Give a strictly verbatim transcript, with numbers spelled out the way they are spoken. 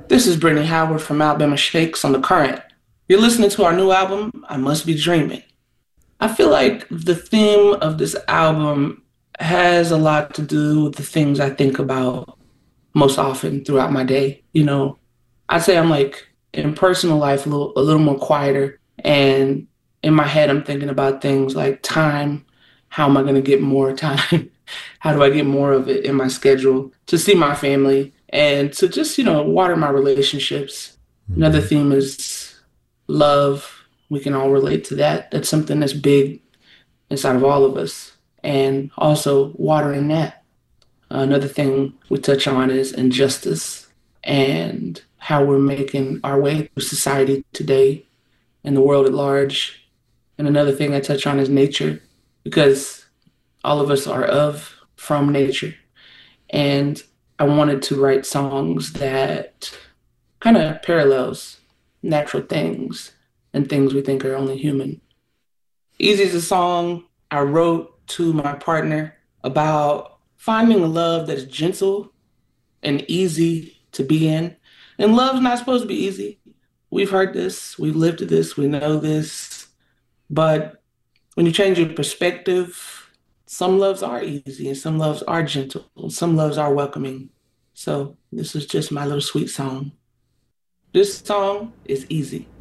This is Brittany Howard from Alabama Shakes on The Current. You're listening to our new album, I Must Be Dreaming. I feel like the theme of this album has a lot to do with the things I think about most often throughout my day. You know, I'd say I'm like in personal life a little, a little more quieter. And in my head, I'm thinking about things like time. How am I going to get more time? How do I get more of it in my schedule to see my family and to just, you know, water my relationships? Another Hmm. theme is love. We can all relate to that. That's something that's big inside of all of us. And also watering that. Another thing we touch on is injustice and how we're making our way through society today and the world at large. And another thing I touch on is nature, because all of us are of, from nature. And I wanted to write songs that kind of parallels natural things and things we think are only human. Easy is a song I wrote to my partner about finding a love that's gentle and easy to be in. And love's not supposed to be easy. We've heard this, we've lived this, we know this. But when you change your perspective, some loves are easy and some loves are gentle, and some loves are welcoming. So this is just my little sweet song. This song is easy.